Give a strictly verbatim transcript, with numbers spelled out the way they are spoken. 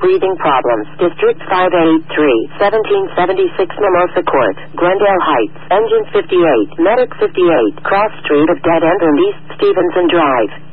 breathing problems. District five eighty-three, seventeen seventy-six Mimosa Court, Glendale Heights, Engine fifty-eight, Medic fifty-eight, Cross Street of Dead End and East Stevenson Drive.